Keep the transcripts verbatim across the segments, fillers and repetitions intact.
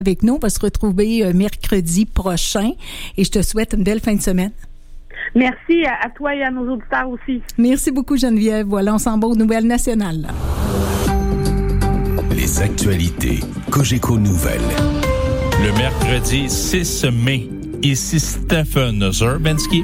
avec nous. On va se retrouver euh, mercredi prochain et je te souhaite une belle fin de semaine. Merci à, à toi et à nos auditeurs aussi. Merci beaucoup, Geneviève. Voilà, on s'en va aux nouvelles nationales. Là. Les actualités Cogeco Nouvelles. Le mercredi six mai, ici Stephen Zerbinsky.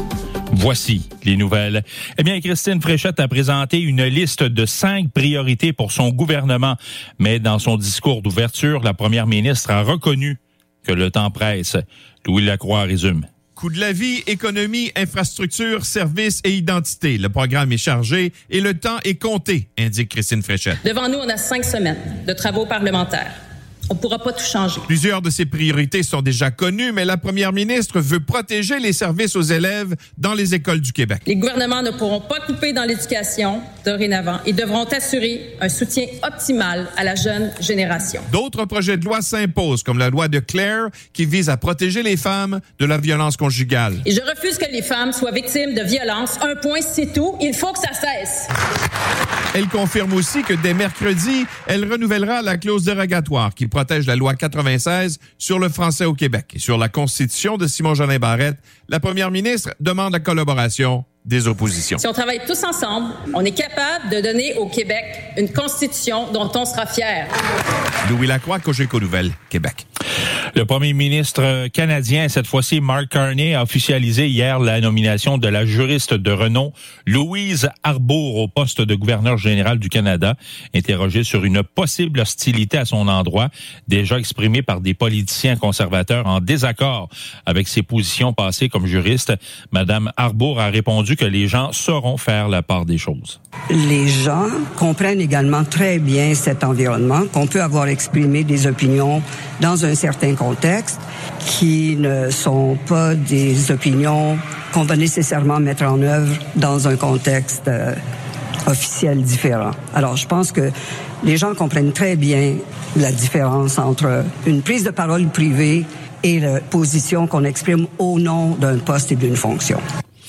Voici les nouvelles. Eh bien, Christine Fréchette a présenté une liste de cinq priorités pour son gouvernement. Mais dans son discours d'ouverture, la première ministre a reconnu que le temps presse. Louis Lacroix résume. Coût de la vie, économie, infrastructure, services et identité. Le programme est chargé et le temps est compté, indique Christine Fréchette. Devant nous, on a cinq semaines de travaux parlementaires. On ne pourra pas tout changer. Plusieurs de ces priorités sont déjà connues, mais la première ministre veut protéger les services aux élèves dans les écoles du Québec. Les gouvernements ne pourront pas couper dans l'éducation dorénavant et devront assurer un soutien optimal à la jeune génération. D'autres projets de loi s'imposent, comme la loi de Claire, qui vise à protéger les femmes de la violence conjugale. Et je refuse que les femmes soient victimes de violences. Un point, c'est tout. Il faut que ça cesse. Elle confirme aussi que dès mercredi, elle renouvellera la clause dérogatoire qui protège la loi quatre-vingt-seize sur le français au Québec. Et sur la constitution de Simon-Jolin Barrette, la première ministre demande la collaboration des oppositions. Si on travaille tous ensemble, on est capable de donner au Québec une constitution dont on sera fier. Louis Lacroix, Cogeco Nouvelles, Québec. Le premier ministre canadien, cette fois-ci Mark Carney, a officialisé hier la nomination de la juriste de renom Louise Arbour au poste de gouverneur général du Canada. Interrogée sur une possible hostilité à son endroit, déjà exprimée par des politiciens conservateurs en désaccord avec ses positions passées comme juriste, Madame Arbour a répondu que les gens sauront faire la part des choses. Les gens comprennent également très bien cet environnement, qu'on peut avoir exprimé des opinions dans un certain contexte qui ne sont pas des opinions qu'on va nécessairement mettre en œuvre dans un contexte euh, officiel différent. Alors, je pense que les gens comprennent très bien la différence entre une prise de parole privée et la position qu'on exprime au nom d'un poste et d'une fonction.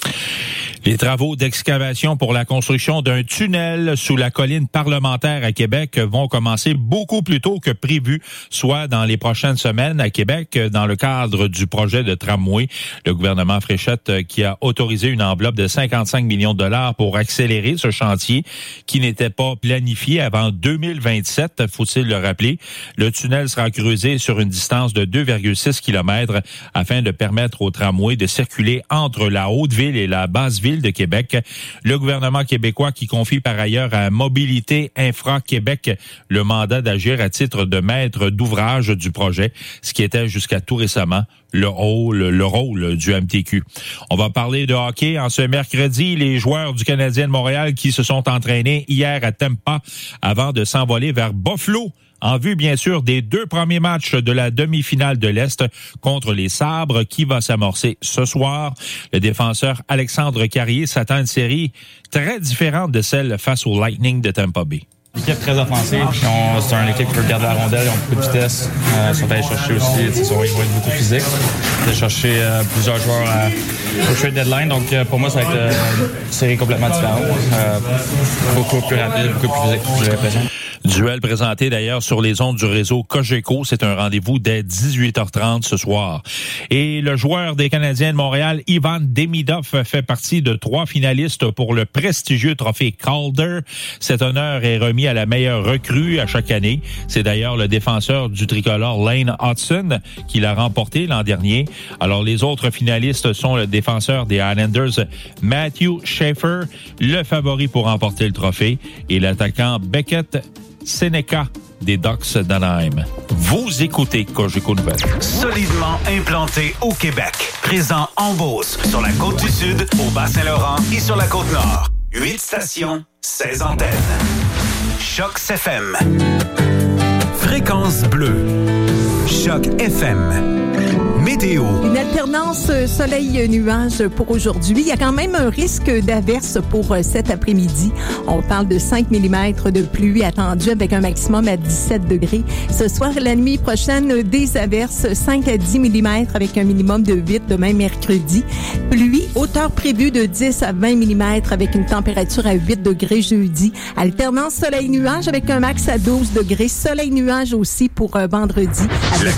Les travaux d'excavation pour la construction d'un tunnel sous la colline parlementaire à Québec vont commencer beaucoup plus tôt que prévu, soit dans les prochaines semaines à Québec, dans le cadre du projet de tramway. Le gouvernement Fréchette qui a autorisé une enveloppe de cinquante-cinq millions de dollars pour accélérer ce chantier qui n'était pas planifié avant deux mille vingt-sept, faut-il le rappeler. Le tunnel sera creusé sur une distance de deux virgule six kilomètres afin de permettre au tramway de circuler entre la Haute-Ville et la Basse-Ville de Québec. Le gouvernement québécois qui confie par ailleurs à Mobilité Infra Québec le mandat d'agir à titre de maître d'ouvrage du projet, ce qui était jusqu'à tout récemment le rôle, le rôle du M T Q. On va parler de hockey. En ce mercredi, les joueurs du Canadien de Montréal qui se sont entraînés hier à Tampa avant de s'envoler vers Buffalo, en vue, bien sûr, des deux premiers matchs de la demi-finale de l'Est contre les Sabres qui va s'amorcer ce soir. Le défenseur Alexandre Carrier s'attend à une série très différente de celle face au Lightning de Tampa Bay. L'équipe très offensive, on, c'est une équipe qui peut garder la rondelle, ils ont beaucoup de vitesse. Euh, ils sont allés chercher aussi, ils vont être beaucoup physiques. Ils vont chercher euh, plusieurs joueurs à, au trade deadline, donc euh, pour moi, ça va être euh, une série complètement différente. Euh, beaucoup plus rapide, beaucoup plus physique, j'ai l'impression. Duel présenté d'ailleurs sur les ondes du réseau Cogeco. C'est un rendez-vous dès dix-huit heures trente ce soir. Et le joueur des Canadiens de Montréal, Ivan Demidov, fait partie de trois finalistes pour le prestigieux trophée Calder. Cet honneur est remis à la meilleure recrue à chaque année. C'est d'ailleurs le défenseur du tricolore Lane Hudson qui l'a remporté l'an dernier. Alors les autres finalistes sont le défenseur des Islanders Matthew Schaefer, le favori pour remporter le trophée, et l'attaquant Beckett Seneca des Ducks d'Anaheim. Vous écoutez Cogeco Nouvelles. Solidement implanté au Québec. Présent en Beauce, sur la côte du Sud, au Bas-Saint-Laurent et sur la côte Nord. Huit stations, seize antennes. Choc F M. Fréquence bleue. Choc F M. météo. Une alternance soleil-nuage pour aujourd'hui. Il y a quand même un risque d'averse pour cet après-midi. On parle de cinq millimètres de pluie attendue avec un maximum à dix-sept degrés. Ce soir et la nuit prochaine, des averses cinq à dix millimètres avec un minimum de huit demain mercredi. Pluie, hauteur prévue de dix à vingt millimètres avec une température à huit degrés jeudi. Alternance soleil-nuage avec un max à douze degrés. Soleil-nuage aussi pour vendredi. Avec